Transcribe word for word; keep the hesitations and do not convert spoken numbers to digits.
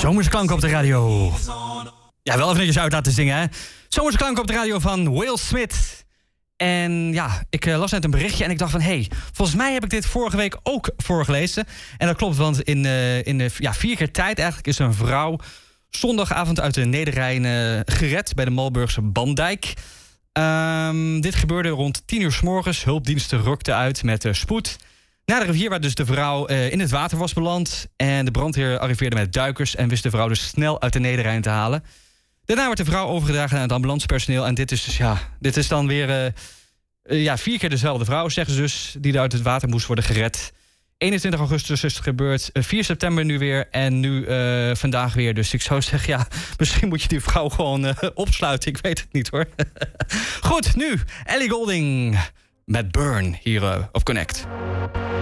Zomerse klanken op de radio. Ja, wel even netjes uit laten zingen, hè. Zomerse klanken op de radio van Will Smith. En ja, ik uh, las net een berichtje en ik dacht van... hé, hey, volgens mij heb ik dit vorige week ook voorgelezen. En dat klopt, want in, uh, in uh, ja, vier keer tijd eigenlijk is een vrouw... zondagavond uit de Nederrijn uh, gered bij de Malburgse Bandijk. Um, dit gebeurde rond tien uur 's morgens. Hulpdiensten rukten uit met uh, spoed... naar de rivier waar dus de vrouw uh, in het water was beland. En de brandweer arriveerde met duikers... en wist de vrouw dus snel uit de Nederrijn te halen. Daarna werd de vrouw overgedragen naar het ambulancepersoneel. En dit is dus, ja, dit is dan weer uh, uh, ja, vier keer dezelfde vrouw, zeggen ze dus... die uit het water moest worden gered. eenentwintig augustus is het gebeurd. Uh, vier september nu weer. En nu uh, vandaag weer. Dus ik zou zeggen, ja, misschien moet je die vrouw gewoon uh, opsluiten. Ik weet het niet, hoor. Goed, nu Ellie Goulding met Burn hier uh, op Connect.